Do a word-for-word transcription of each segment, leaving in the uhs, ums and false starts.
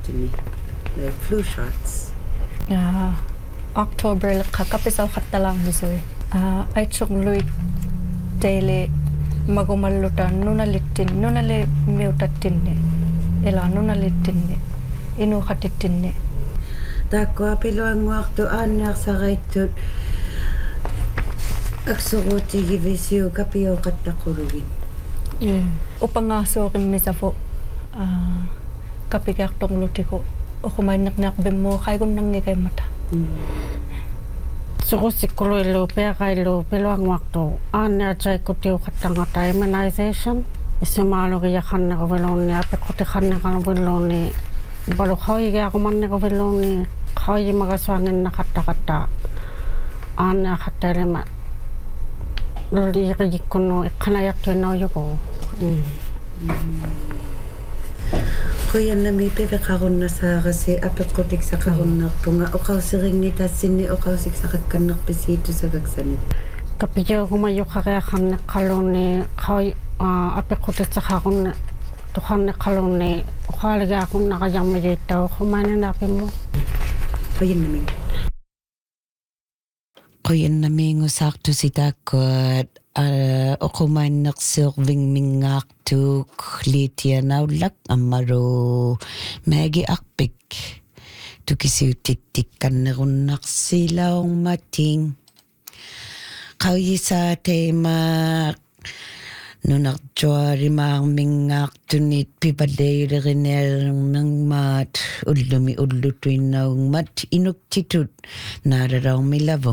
me, like flu shots. Ja, Oktober kakapisaw katalang bisoy. Ah, ay chukluit daily magumalutan nunalitin nunali miutatinne. Ela nunalitinne. Inukatitinne. Takko apiluan waktu anak saraitut. Aksuruti givisiu kapio katakurugin. Mm. Upangaso kin misafo. Ah, kapigak tong lutiko. O kumain nak bemo kay kun nang ni kay mata. Suko sikolo ilo pe kailo peluang waktu ane ajay ko tiyo katanga immunization isimalo kaya kanna ko veloni ape ko te kanna kan veloni balu khawi kaya ko manne ko veloni khawi magaswangin na kata kata ane khatere ma loli kikono ikana yakto na yuko. Kuya na mi pepe karon na sa kasi apet kotik sa karon na tunga o kausiring ni tasini o kausik sa kakanak pesito sa gagsanit. Kapiyo kumayo kaya kanna kaloni khawi apet kotik sa karon tuhan na kaloni ukalaga akong nakayang meditaw kumain na mo. Kuya na mi. Kuya na mi ngusakto si takot. Uh, o kumain naksirving mingak tu klitia naulak amaro magi akpik tu kisiu titikan nerun naksilaong mating kauyi sa tema nunak juari mang mingak tunit pibadere rinel ng mat ulumi ulutuin naung mat inuk titut nararaw milavo.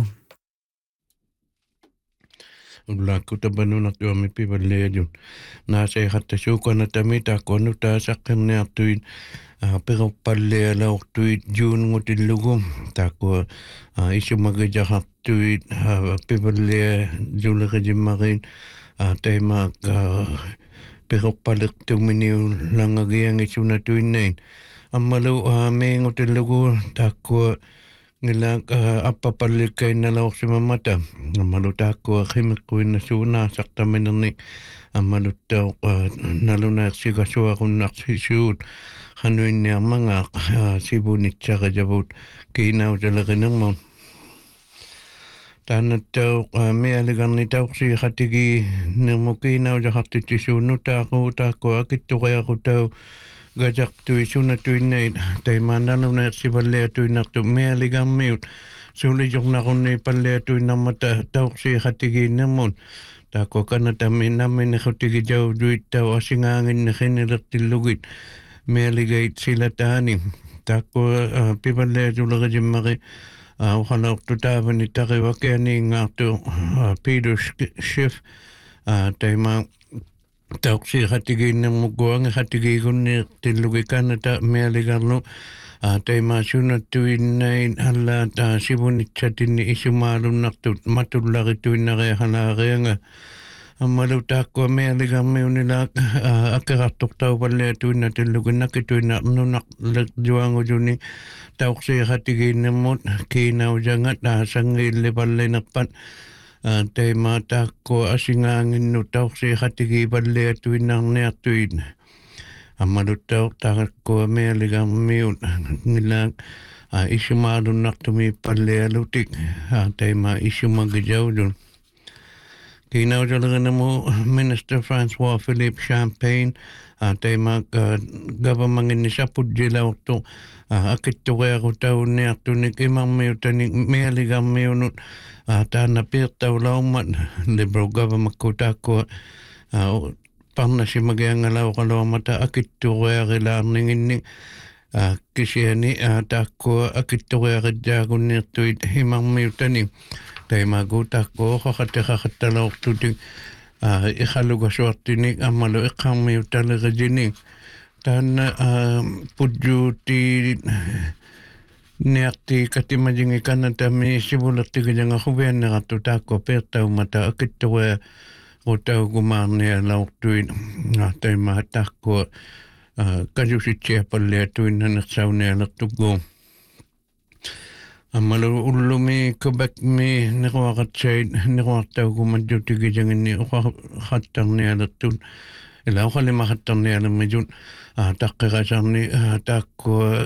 Ulla kuta banuna tuo mi pivalle jun na se hatta sukana tamita konu ta sakkan ne atuin pero palle la tuit jun ngutillugu ta ko isu magaja hatuit pivalle jula kajimarin tema pero palek tuminiu langagiang isu na tuin nein amalu me ngutillugu ta ko nila uh, apa palikay na laok si mamata maluta ko kimiko na suna sakta minani maluta uh, naluna siga suwa kung naksisud hanuin niya mga uh, sibunit sa kajabot kinaw talaga naman tanat taw uh, may aligang nitaw si katigi namo kinaw sa katitisunod ako tako akito kaya ko taw gajak tu isu na tu nei tai mana no na si balle tu na tu me liga miut suli jok na kon nei palle tu na mata tau si hatigi namon ta ko kana ta me na me ne hatigi jau duit tau asingangin na kinilat tilugit me liga sila tani ta ko pi balle tu laga jimmari o hala tu ta ni ta ke wakani ngatu Peter Schiff tai ma tauksi hatigi na muguang hatigi kunni tilugi kanata mealigarno tai masuna tuin nain hala ta sibunit chatini isumalun naktut matulagi tuin nare hala renga amalu takko mealigar meunila akaratok tau palle tuin na tilugi nakituin na nunak juango juni tauksi hatigi na mut kina ujangat na sangil palle nakpat tai mata ko asingangin no tau si hatigi balle tuin nang ne tuin amalu tau ta ko me liga miut nilang isumalu nak tumi palle lutik tai ma isuma gejau dun kinaw jalaga namo Minister Francois Philippe Champagne tai ma government ni sapud jila to akit to kaya ko tau ne tunik imang miutani me liga miunut tana pirta ulaumat liberal government ko tako parna si magyangalaw kalaw mata akitturea rilaarningini kisiani tako akitturea jagunirtuit himangmiutani taimagu tako kakatekakatalaw tuting ikhaluga suartinik amalu iqangmiutalirajini tana pujuti Niakti katimajingi kanata mi sibulati kajanga hubiana katu tako pertau mata akittua utau gumarnia lauktuin ngatai mahatako kajusitsia palle tuin naksaunia latugo amalu ulumi Quebec mi niruakatsait niruaktau kumajuti kajangini ukakattarnia latun ila ukali mahattarnia lamajun takkirasarni takko